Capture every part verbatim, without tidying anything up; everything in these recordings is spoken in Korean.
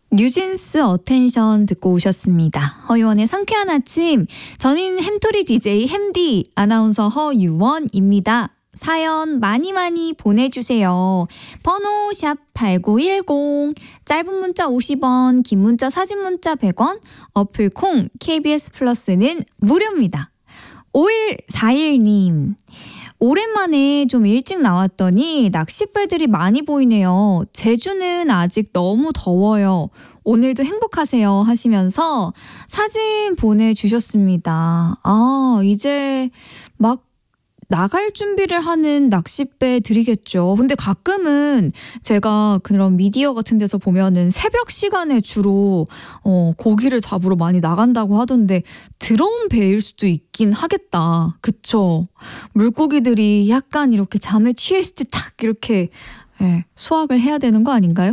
뉴진스 어텐션 듣고 오셨습니다. 허유원의 상쾌한 아침, 저는 햄토리 디제이 햄디 아나운서 허유원입니다. 사연 많이 많이 보내주세요. 번호 샵 팔구일공, 짧은 문자 오십 원, 긴 문자 사진 문자 백 원, 어플 콩 케이비에스 플러스는 무료입니다. 오일사일님, 오랜만에 좀 일찍 나왔더니 낚싯배들이 많이 보이네요. 제주는 아직 너무 더워요. 오늘도 행복하세요 하시면서 사진 보내주셨습니다. 아, 이제 막 나갈 준비를 하는 낚싯배들이겠죠. 근데 가끔은 제가 그런 미디어 같은 데서 보면은 새벽 시간에 주로 어, 고기를 잡으러 많이 나간다고 하던데 드럼 배일 수도 있긴 하겠다. 그쵸? 물고기들이 약간 이렇게 잠에 취했을 때 탁 이렇게 예, 수확을 해야 되는 거 아닌가요?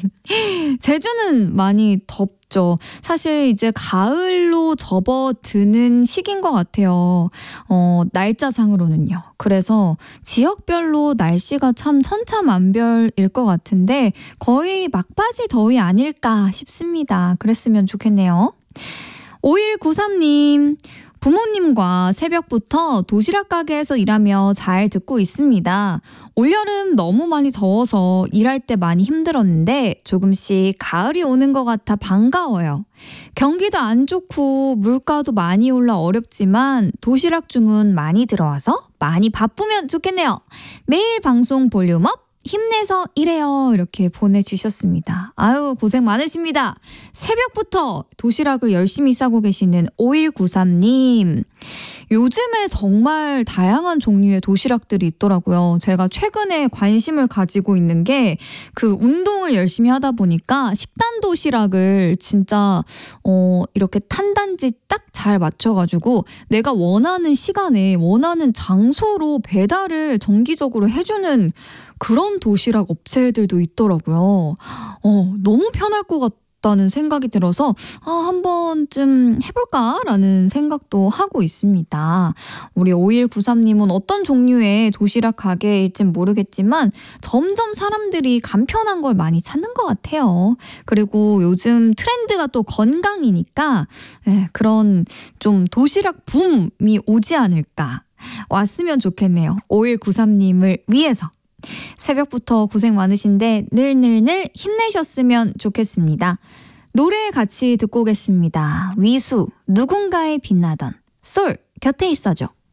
제주는 많이 덥죠. 사실 이제 가을로 접어드는 시기인 것 같아요. 어, 날짜상으로는요. 그래서 지역별로 날씨가 참 천차만별일 것 같은데 거의 막바지 더위 아닐까 싶습니다. 그랬으면 좋겠네요. 오일구삼님, 부모님과 새벽부터 도시락 가게에서 일하며 잘 듣고 있습니다. 올여름 너무 많이 더워서 일할 때 많이 힘들었는데 조금씩 가을이 오는 것 같아 반가워요. 경기도 안 좋고 물가도 많이 올라 어렵지만 도시락 주문 많이 들어와서 많이 바쁘면 좋겠네요. 매일 방송 볼륨업 힘내서 일해요. 이렇게 보내주셨습니다. 아유, 고생 많으십니다. 새벽부터 도시락을 열심히 싸고 계시는 오일구삼님. 요즘에 정말 다양한 종류의 도시락들이 있더라고요. 제가 최근에 관심을 가지고 있는 게 그 운동을 열심히 하다 보니까 식단 도시락을 진짜 어, 이렇게 탄단지 딱 잘 맞춰가지고 내가 원하는 시간에 원하는 장소로 배달을 정기적으로 해주는 그런 도시락 업체들도 있더라고요. 어, 너무 편할 것 같다는 생각이 들어서 아, 한 번쯤 해볼까라는 생각도 하고 있습니다. 우리 오일구삼님은 어떤 종류의 도시락 가게일진 모르겠지만 점점 사람들이 간편한 걸 많이 찾는 것 같아요. 그리고 요즘 트렌드가 또 건강이니까 예, 그런 좀 도시락 붐이 오지 않을까. 왔으면 좋겠네요. 오일구삼님을 위해서. 새벽부터 고생 많으신데 늘늘늘 힘내셨으면 좋겠습니다. 노래 같이 듣고 오겠습니다. 위수, 누군가에 빛나던 솔 곁에 있어줘.